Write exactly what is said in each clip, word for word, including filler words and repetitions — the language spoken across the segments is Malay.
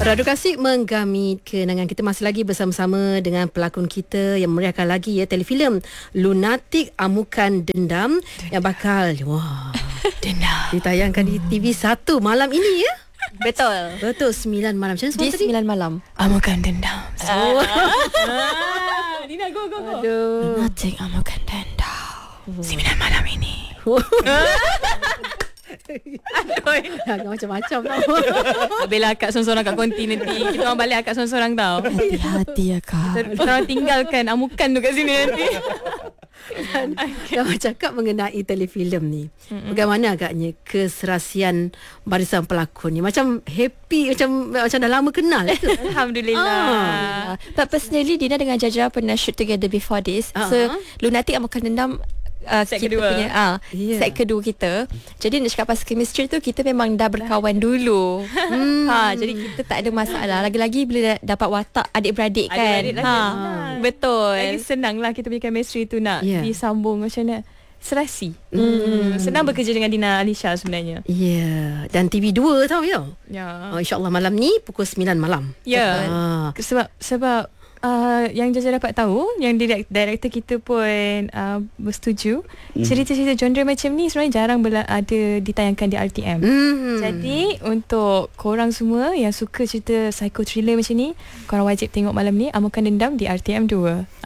Radu Kasih menggami kenangan kita masih lagi bersama-sama dengan pelakon kita yang memeriahkan lagi ya telefilm Lunatic Amukan Dendam, Dendam. yang bakal wah Dendam ditayangkan di T V satu malam ini ya. Betul. Betul, sembilan malam. Macam di sembilan malam. Amukan Dendam. Ah. Ah. Dina go go go. Aduh. Lunatic Amukan Dendam. sembilan malam ini. Aduh, macam-macam tau. Bella akak seorang-seorang kat konti nanti. Kita orang balik akak seorang-seorang tau. Hati-hati ya kak. Kita orang tinggalkan amukan tu kat sini nanti. Dan kalau cakap mengenai telefilm ni, mm-hmm. bagaimana agaknya keserasian barisan pelakon ni? Macam happy, macam macam dah lama kenal ke? Alhamdulillah. Ah. But personally Dina dengan Jaja pernah shoot together before this. Uh-huh. So Lunatic Amukan Dendam Uh, set kita kedua punya, uh, yeah. set kedua kita. Jadi nak cakap pasal chemistry tu, kita memang dah berkawan dulu. hmm. ha, Jadi kita tak ada masalah. Lagi-lagi bila dapat watak adik-beradik kan, adik-beradik ha, lagi betul. Lagi senang lah kita punya chemistry tu nak yeah. disambung macam mana. Serasi. Hmm. Senang bekerja dengan Dina Alisha sebenarnya. Ya, yeah. Dan T V dua tau ya. Ya. Oh, InsyaAllah malam ni pukul sembilan malam. Ya. Ah. Sebab sebab Uh, yang Jaja dapat tahu, yang direct, director kita pun uh, bersetuju, mm. cerita-cerita genre macam ni sebenarnya jarang bela- ada ditayangkan di R T M. Mm. Jadi untuk korang semua yang suka cerita psycho thriller macam ni, korang wajib tengok malam ni Amukan Dendam di R T M dua. Mm.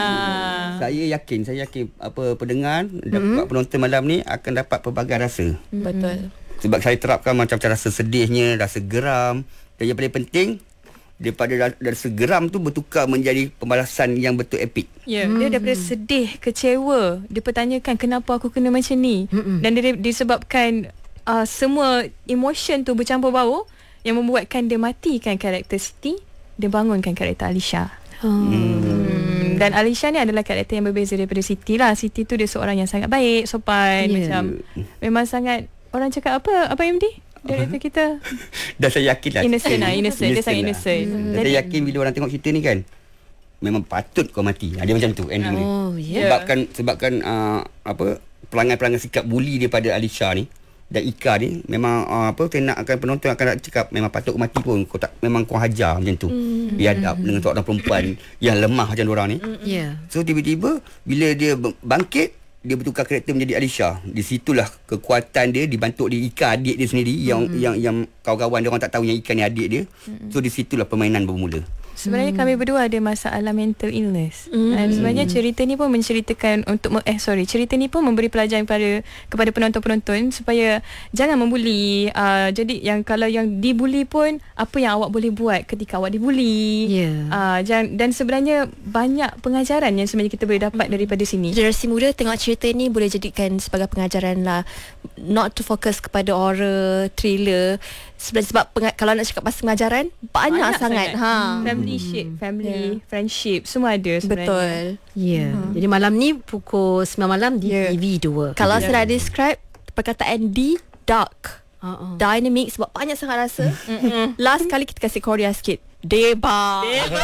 Ah. Saya yakin, saya yakin apa pendengar, mm. dapat penonton malam ni akan dapat pelbagai rasa. Mm. Betul. Sebab saya terapkan macam-macam rasa sedihnya, rasa geram, dan yang paling penting daripada rasa geram tu bertukar menjadi pembalasan yang betul epik. Ya, yeah, hmm. dia daripada sedih, kecewa, dia pertanyakan kenapa aku kena macam ni. Hmm. Dan dia disebabkan uh, semua emotion tu bercampur baur yang membuatkan dia matikan karakter Siti, dia bangunkan karakter Alisha. Hmm. Hmm. Dan Alisha ni adalah karakter yang berbeza daripada Siti lah. Siti tu dia seorang yang sangat baik, sopan, yeah. macam memang sangat, orang cakap apa, apa M D? Director kita dah saya yakin lah innocent lah, innocent, dia sangat lah. innocent. hmm. Dan saya yakin bila orang tengok cerita ni kan, memang patut kau mati. Dia macam tu ending dia. Oh, yeah. Sebabkan Sebabkan uh, apa pelanggan-pelanggan sikap buli daripada Alisha ni dan Ika ni, memang uh, apa saya nak akan penonton akan nak cakap memang patut kau mati pun. Kau tak, memang kau hajar macam tu. hmm. Biadab hmm. dengan seorang perempuan yang lemah macam diorang ni. hmm. yeah. So tiba-tiba bila dia bangkit, dia bertukar karakter menjadi Alisha. Di situlah kekuatan dia dibantu di Ika, adik dia sendiri, mm-hmm. yang yang yang kawan-kawan dia orang tak tahu yang Ika ni adik dia. Mm-hmm. So di situlah permainan bermula. Sebenarnya hmm. kami berdua ada masalah mental illness. Hmm. Dan sebenarnya cerita ni pun menceritakan untuk eh sorry, cerita ni pun memberi pelajaran kepada kepada penonton-penonton supaya jangan membuli. Uh, jadi yang kalau yang dibuli pun apa yang awak boleh buat ketika awak dibuli. Yeah. Uh, jangan, dan sebenarnya banyak pengajaran yang sebenarnya kita boleh dapat daripada sini. Generasi muda tengok cerita ni boleh jadikan sebagai pengajaran lah. Not to focus kepada horror, thriller. Sebab, sebab penga- kalau nak cakap pasal pengajaran banyak, banyak sangat, sangat. Ha. Family shape, family, yeah. friendship, semua ada sebenarnya. Betul. Ya. Yeah. Hmm. Jadi malam ni pukul sembilan malam di yeah. T V dua. Kalau yeah. saya nak describe perkataan D, dark, uh-uh. dynamic, sebab banyak sangat rasa. Last kali kita kasih Korea sikit. Deba. Deba.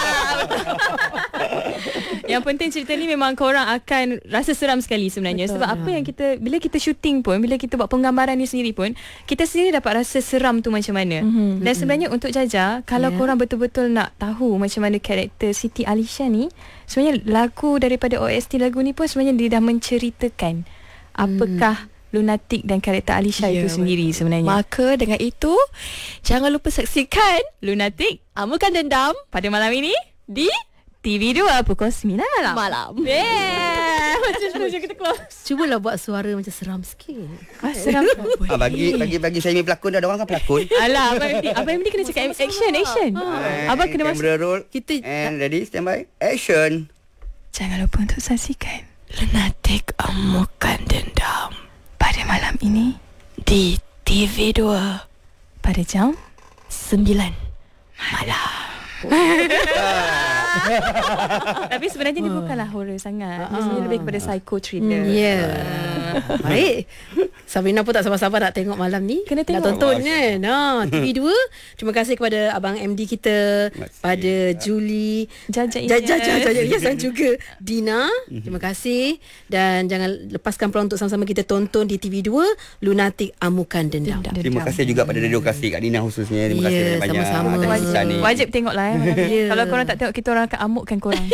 Yang penting cerita ni memang korang akan rasa seram sekali sebenarnya. Betul. Sebab apa yang kita, bila kita syuting pun, bila kita buat penggambaran ni sendiri pun, kita sendiri dapat rasa seram tu macam mana. Mm-hmm. Dan sebenarnya untuk Jaja, kalau yeah. korang betul-betul nak tahu macam mana karakter Siti Alisha ni, sebenarnya lagu daripada O S T lagu ni pun sebenarnya dia dah menceritakan apakah mm. Lunatic dan karakter Alisha yeah, itu sendiri sebenarnya. Maka dengan itu, jangan lupa saksikan Lunatic Amukan Dendam pada malam ini di T V dua pukul sembilan malam. Malam. Yeah. Macam macam kita close. Cubalah buat suara macam seram sikit. Ah, seram. ah, bagi bagi bagi saya ni pelakon dah, ada orang kan pelakon. Alah, abang M D, abang M D kena cakap action, action. Ah. Abang kena masuk. Camera roll. Kita and ready, stand by. Action. Jangan lupa untuk saksikan Lunatic Amukan Dendam pada malam ini di T V dua pada jam sembilan malam. Tapi sebenarnya dia bukanlah horror sangat. Dia sebenarnya lebih kepada psycho thriller. Ya. Yeah. Baik. Sabrina pun tak sabar-sabar nak tengok malam ni. Kena tengok. Nak tonton kan. Nah, T V dua. Terima kasih kepada Abang M D kita, pada Julie, Jaja Jaja Ilyas. Jaja Ilyas dan juga Dina. Terima kasih. Dan jangan lepaskan peluang untuk sama-sama kita tonton di T V dua Lunatic Amukan Dendam. Terima kasih juga pada Radio Kasih, Kak Dina khususnya. Terima kasih Ya, banyak-banyak sama-sama. atas Wajib- kisah ni. Wajib tengok lah eh. Ya. Kalau korang tak tengok, kita orang akan amukkan korang.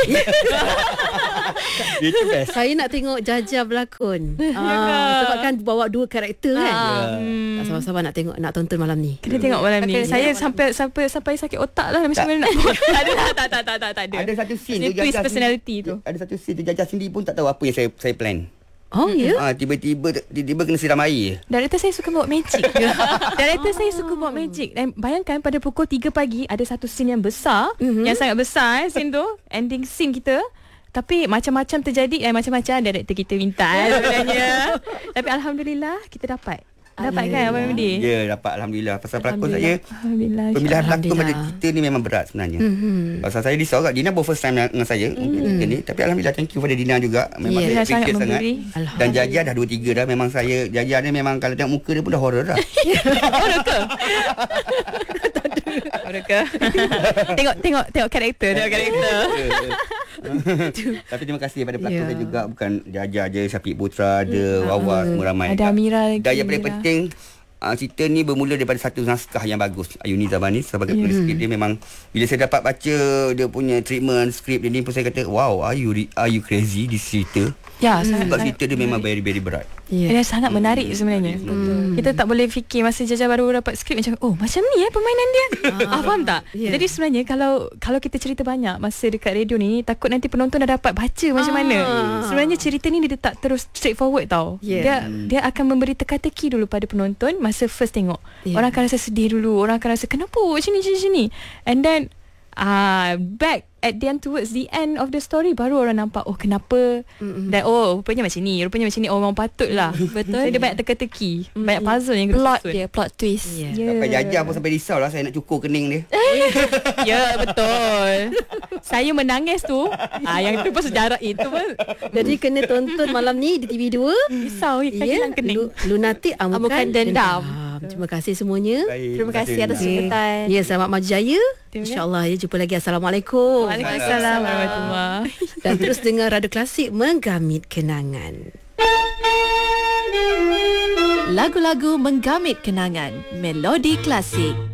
Itu best. Saya nak tengok Jaja berlakon. ah, sebab kan bawa dua karakter kan. Tak sabar-sabar nak tengok, nak tonton malam ni. Kita tengok malam ni. Okay, Saya tengok sampai sampai sampai sakit otak lah macam Tak. mana nak buat. Tak ada lah. Tak tak tak tak tak ada. Ada satu scene Dia tu twist Jajah personality sendiri- tu. Ada satu scene tu Jajah sendiri pun tak tahu apa yang saya saya plan. Oh ya. Ah, tiba-tiba tiba-tiba kena siram air. Director saya suka bawa magic. Director saya suka bawa magic. Dan bayangkan pada pukul tiga pagi ada satu scene yang besar, mm-hmm. yang sangat besar eh, scene tu, ending scene kita. Tapi macam-macam terjadi, eh, macam-macam director kita minta eh, sebenarnya. Tapi alhamdulillah kita dapat. Dapat kan Abang M D? Ya, dapat alhamdulillah. Pasal pelakon saya, Alhamdulillah. pemilihan pelakon pada Alhamdulillah. kita ni memang berat sebenarnya. Mhm. Pasal saya risau kat Dina baru first time dengan saya untuk kita ni. Tapi alhamdulillah, thank you pada Dina juga. Memang Ya. saya Dina sangat appreciate sangat. memberi. Dan Jaja dah dua tiga dah. Memang saya, Jaja ni memang kalau tengok muka dia pun dah horror dah. Adakah? tengok tengok tengok karakter, tengok karakter. Tapi terima kasih pada pelakon Ya. saya juga. Bukan Jaja je, Syafiq Putra ada, Wawa, semua ramai. Ada Amira lagi, Dan yang paling Amira. penting, Uh, cerita ni bermula daripada satu naskah yang bagus. Ayuni Zabani sebagai Ya. penulis skrip dia memang, bila saya dapat baca dia punya treatment skrip dia ni pun saya kata, wow, are you re- are you crazy this cerita? Ya, sangat Sebab cerita dia memang very very berat. Ya. Dia sangat menarik sebenarnya. Hmm. Kita tak boleh fikir masa Jaja baru dapat skrip macam, oh macam ni eh permainan dia. ah, faham tak? Yeah. Jadi sebenarnya kalau kalau kita cerita banyak masa dekat radio ni, takut nanti penonton dah dapat baca macam mana. Sebenarnya cerita ni dia tak terus straightforward tau. Yeah. Dia dia akan memberi teka-teki dulu pada penonton masa first tengok. Yeah. Orang akan rasa sedih dulu, orang akan rasa kenapa macam ni macam ni. And then ah uh, back at the end, towards the end of the story, baru orang nampak oh kenapa. Mm-mm. Dan oh rupanya macam ni, rupanya macam ni, oh memang patut lah. Betul. Dia banyak teka-teki, mm-hmm. banyak puzzle yang kena Plot susun. dia, plot twist. Ya. Yeah. Sampai Jaja pun sampai risau lah saya nak cukur kening dia. Ya betul. Saya menangis tu. Ah yang tu pun sejarah itu pun. Jadi kena tonton malam ni di T V dua. Risau ya, Ya, hilang kening. Lu- Lunatic Amukan Amukan Dendam. Terima kasih semuanya. Baik, Terima kasih atas Okey. sambutan. Ya, selamat maju jaya. Terima kasih. InsyaAllah ya, jumpa lagi. Assalamualaikum. Waalaikumsalam warahmatullahi. Dan terus dengar Radio Klasik Menggamit Kenangan. Lagu-lagu menggamit kenangan. Melodi klasik.